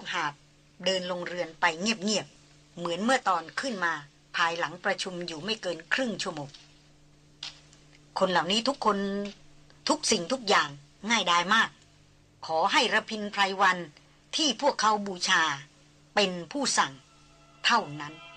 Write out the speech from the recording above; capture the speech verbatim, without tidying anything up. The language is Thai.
หาบเดินลงเรือนไปเงียบๆเหมือนเมื่อตอนขึ้นมาภายหลังประชุมอยู่ไม่เกินครึ่งชั่วโมงคนเหล่านี้ทุกคนทุกสิ่งทุกอย่างง่ายดายมากขอให้ระพินไพรวันที่พวกเขาบูชาเป็นผู้สั่งเท่านั้น